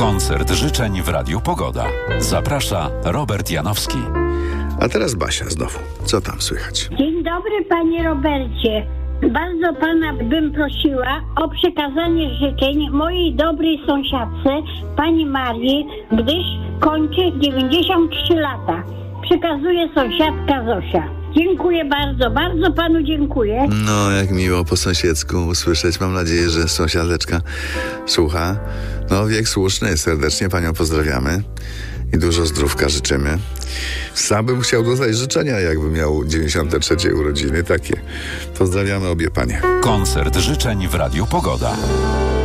Koncert życzeń w Radiu Pogoda. Zaprasza Robert Janowski. A teraz Basia znowu. Co tam słychać? Dzień dobry, panie Robercie. Bardzo pana bym prosiła o przekazanie życzeń mojej dobrej sąsiadce, pani Marii, gdyż kończy 93 lata. Przekazuje sąsiadka Zosia. Dziękuję bardzo, bardzo panu dziękuję. No, jak miło po sąsiedzku usłyszeć. Mam nadzieję, że sąsiadeczka słucha. No, wiek słuszny. Serdecznie panią pozdrawiamy i dużo zdrówka życzymy. Sam bym chciał dodać życzenia, jakbym miał 93 urodziny takie. Pozdrawiamy obie panie. Koncert życzeń w Radiu Pogoda.